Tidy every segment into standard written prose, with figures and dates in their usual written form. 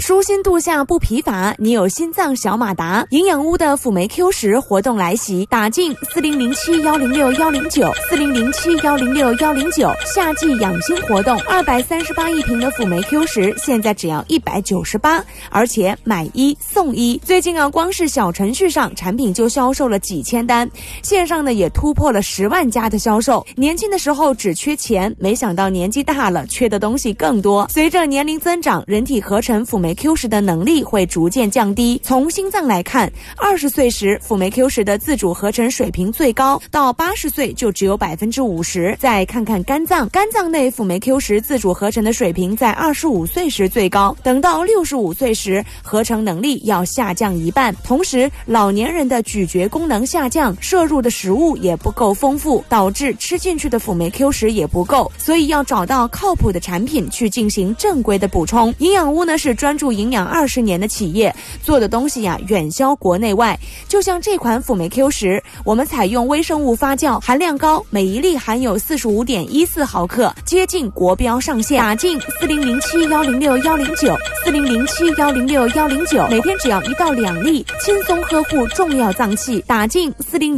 舒心度夏不疲乏，你有心脏小马达。营养屋的辅酶 Q10活动来袭，打进4007-106-109，4007-106-109，夏季养心活动，238一瓶的辅酶 Q10现在只要198，而且买1送1。最近啊，光是小程序上产品就销售了几千单，线上呢也突破了10万家的销售。年轻的时候只缺钱，没想到年纪大了缺的东西更多。随着年龄增长，人体合成辅酶 Q10的能力会逐渐降低。从心脏来看，20岁时辅酶 Q10的自主合成水平最高，到80岁就只有50%。再看看肝脏，肝脏内辅酶 Q10自主合成的水平在25岁时最高，等到65岁时，合成能力要下降一半。同时，老年人的咀嚼功能下降，摄入的食物也不够丰富，导致吃进去的辅酶 Q10也不够，所以要找到靠谱的产品去进行正规的补充。营养屋呢是专注营养20年的企业，做的东西呀远销国内外。就像这款辅酶 Q10，我们采用微生物发酵，含量高，每一粒含有45.14毫克，接近国标上限。打进4007-106-109，4007-106-109，每天只要1到2粒，轻松呵护重要脏器。打进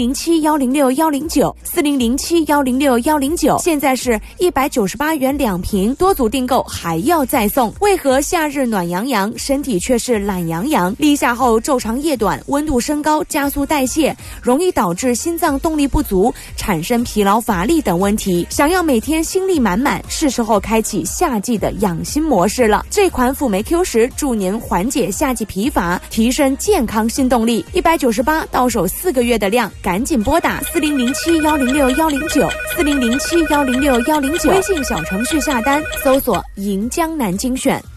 4007-106-109，4007-106-109，现在是198元2瓶，多组订购还要再送。为何夏日暖洋洋，身体却是懒洋洋？立夏后昼长夜短，温度升高，加速代谢，容易导致心脏动力不足，产生疲劳乏力等问题。想要每天心力满满，是时候开启夏季的养心模式了。这款辅酶 Q10助您缓解夏季疲乏，提升健康新动力。198到手4个月的量，赶紧拨打4007-106-109，4007-106-109，微信小程序下单，搜索银江南精选。